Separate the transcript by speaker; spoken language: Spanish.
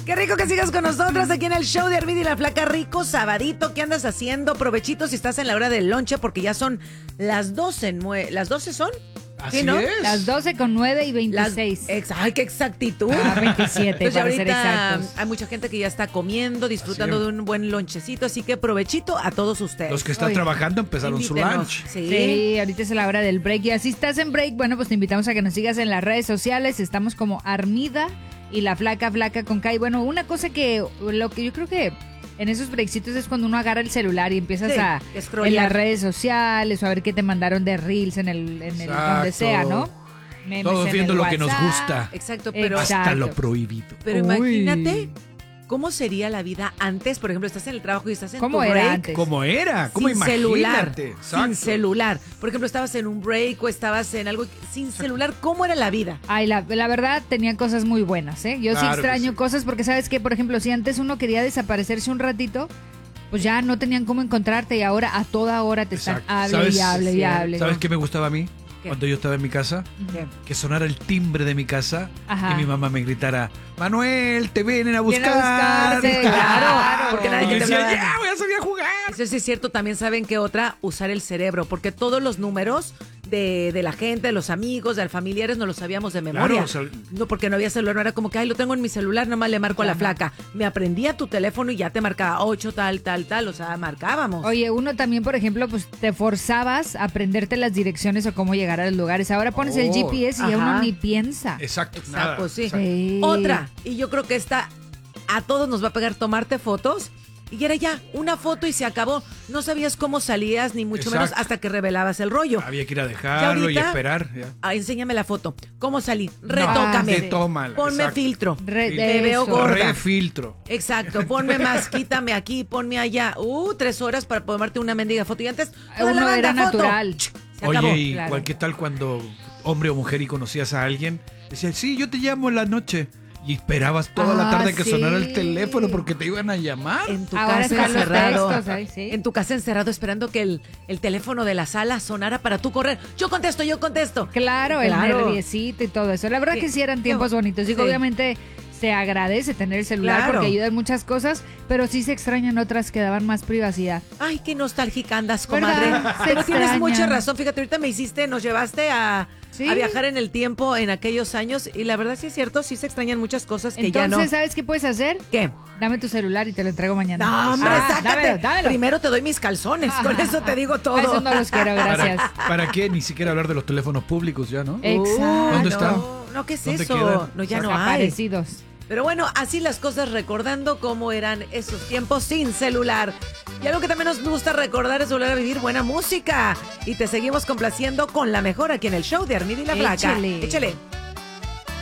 Speaker 1: Qué rico que sigas con nosotros aquí en el show de Armida y la Flaca. Rico sabadito, ¿qué andas haciendo? Provechito si estás en la hora del lonche porque ya son las 12. ¿Las 12 son?
Speaker 2: Así
Speaker 1: ¿Sí, no?
Speaker 2: es.
Speaker 3: Las 12:09:26.
Speaker 1: ¡Ay, qué exactitud!
Speaker 3: 27,
Speaker 1: Pues
Speaker 3: para ser
Speaker 1: ahorita
Speaker 3: exactos.
Speaker 1: hay mucha gente que ya está comiendo, disfrutando
Speaker 2: Así
Speaker 1: de un buen lonchecito, así que provechito a todos ustedes.
Speaker 2: Los que están
Speaker 3: Oye,
Speaker 2: trabajando empezaron su
Speaker 1: Invítenos.
Speaker 2: lunch.
Speaker 3: Sí, ahorita es la hora del break. Y así estás en break, bueno, pues te invitamos a que nos sigas en las redes sociales. Estamos como Armida y la Flaca con K. Y bueno, una cosa lo que yo creo que en esos breaksitos es cuando uno agarra el celular y empiezas
Speaker 1: Sí,
Speaker 3: a
Speaker 1: scrollear.
Speaker 3: en las redes sociales o a ver qué te mandaron de Reels en el donde sea, ¿no? Memes
Speaker 2: Todos
Speaker 3: en
Speaker 2: viendo
Speaker 3: el
Speaker 2: lo que nos
Speaker 3: WhatsApp.
Speaker 2: gusta.
Speaker 1: Exacto, pero,
Speaker 3: Exacto.
Speaker 2: Hasta lo prohibido.
Speaker 1: pero
Speaker 3: Uy.
Speaker 1: imagínate cómo sería la vida antes. Por ejemplo, estás en el trabajo y estás en
Speaker 3: ¿Cómo
Speaker 1: tu
Speaker 3: era
Speaker 1: break.
Speaker 3: antes?
Speaker 2: ¿Cómo era? ¿Cómo
Speaker 1: sin
Speaker 2: imagínate?
Speaker 1: celular,
Speaker 2: Exacto.
Speaker 1: sin celular. Por ejemplo, estabas en un break o estabas en algo sin celular. ¿Cómo era la vida?
Speaker 3: Ay, la verdad tenía cosas muy buenas, ¿eh? Yo sí
Speaker 2: Claro que
Speaker 3: extraño
Speaker 2: sí.
Speaker 3: cosas porque sabes que, por ejemplo, si antes uno quería desaparecerse un ratito, pues ya no tenían cómo encontrarte y ahora a toda hora te están
Speaker 2: Exacto.
Speaker 3: hable
Speaker 2: ¿Sabes?
Speaker 3: y hable y hable.
Speaker 2: ¿Sabes qué me gustaba a mí?
Speaker 1: ¿Qué?
Speaker 2: Cuando yo estaba en mi casa,
Speaker 1: ¿Qué?
Speaker 2: que sonara el timbre de mi casa
Speaker 3: Ajá.
Speaker 2: y mi mamá me gritara, Manuel, te vienen a
Speaker 3: Vienen a
Speaker 2: buscar.
Speaker 3: buscarte,
Speaker 1: claro, porque nadie
Speaker 2: Y
Speaker 1: que
Speaker 2: yo
Speaker 1: te
Speaker 2: decía,
Speaker 1: hablaba.
Speaker 2: ya, voy a salir a jugar.
Speaker 1: Eso sí es cierto. También saben que otra, usar el cerebro. Porque todos los números de la gente, de los amigos, de los familiares, no los sabíamos de memoria.
Speaker 2: Claro, o sea,
Speaker 1: No, porque no había celular. No era como que, ay, lo tengo en mi celular, nomás le marco a la flaca. Me aprendía tu teléfono y ya te marcaba 8, tal. O sea, marcábamos.
Speaker 3: Oye, uno también, por ejemplo, pues te forzabas a aprenderte las direcciones o cómo llegar a los lugares. Ahora pones el
Speaker 2: Oh,
Speaker 3: GPS y ya
Speaker 1: ajá.
Speaker 3: uno ni piensa.
Speaker 2: Exacto,
Speaker 1: Exacto,
Speaker 2: nada.
Speaker 1: sí.
Speaker 2: Exacto.
Speaker 3: Sí.
Speaker 1: Otra, y yo creo que esta a todos nos va a pegar tomarte fotos. Y era ya una foto y se acabó. No sabías cómo salías, ni mucho menos
Speaker 2: Exacto.
Speaker 1: hasta que revelabas el rollo.
Speaker 2: Había que ir a dejarlo y
Speaker 1: ahorita-
Speaker 2: esperar. Ya.
Speaker 1: Ah, enséñame la foto. ¿Cómo salí? Retócame.
Speaker 2: Retómala,
Speaker 1: Ponme
Speaker 2: exacto.
Speaker 1: filtro.
Speaker 3: Re-
Speaker 1: Te veo
Speaker 3: eso.
Speaker 1: gorda.
Speaker 2: Refiltro.
Speaker 1: Exacto. Ponme más, quítame aquí, ponme allá. 3 horas para tomarte una mendiga foto. Y antes, toda la
Speaker 3: Uno
Speaker 1: banda,
Speaker 3: era
Speaker 1: foto.
Speaker 3: natural.
Speaker 1: Se acabó.
Speaker 2: Oye, ¿y
Speaker 3: claro.
Speaker 2: qué tal cuando hombre o mujer y conocías a alguien? Decía, sí, yo te llamo en la noche. Y esperabas toda la tarde que
Speaker 3: sí.
Speaker 2: sonara el teléfono porque te iban a llamar.
Speaker 1: En tu
Speaker 3: Ahora
Speaker 1: casa
Speaker 3: están los
Speaker 1: encerrado.
Speaker 3: textos, ay, sí.
Speaker 1: En tu casa encerrado esperando que el teléfono de la sala sonara para tú correr. Yo contesto.
Speaker 3: Claro, el
Speaker 1: Claro.
Speaker 3: nerviecito y todo eso. La verdad
Speaker 1: Sí.
Speaker 3: que sí eran tiempos
Speaker 1: Qué-
Speaker 3: bonitos. Digo,
Speaker 1: sí.
Speaker 3: obviamente se agradece tener el celular
Speaker 1: Claro.
Speaker 3: porque ayuda en muchas cosas, pero sí se extrañan otras que daban más privacidad.
Speaker 1: Ay, qué nostálgica andas, comadre.
Speaker 3: ¿Verdad? Se
Speaker 1: Pero tienes
Speaker 3: extraña.
Speaker 1: mucha razón. Fíjate, ahorita nos llevaste a
Speaker 3: Sí.
Speaker 1: viajar en el tiempo en aquellos años. Y la verdad sí es cierto, sí se extrañan muchas cosas que ya no.
Speaker 3: Entonces, ¿sabes qué puedes hacer?
Speaker 1: ¿Qué?
Speaker 3: Dame tu celular y te lo entrego mañana.
Speaker 1: No, hombre, sácate.
Speaker 3: Dámelo.
Speaker 1: Primero te doy mis calzones. Con eso te digo todo.
Speaker 3: Eso no los quiero, gracias.
Speaker 2: ¿Para qué? Ni siquiera hablar de los teléfonos públicos ya, ¿no?
Speaker 3: Exacto.
Speaker 2: ¿Dónde están?
Speaker 1: No, ¿qué es
Speaker 2: ¿Dónde
Speaker 1: eso?
Speaker 2: quedan?
Speaker 1: No, ya no hay.
Speaker 3: Desaparecidos.
Speaker 1: Pero bueno, así las cosas, recordando cómo eran esos tiempos sin celular. Y algo que también nos gusta recordar es volver a vivir buena música. Y te seguimos complaciendo con la mejor aquí en el show de Armida y la Flaca.
Speaker 3: Échale.
Speaker 1: Échale.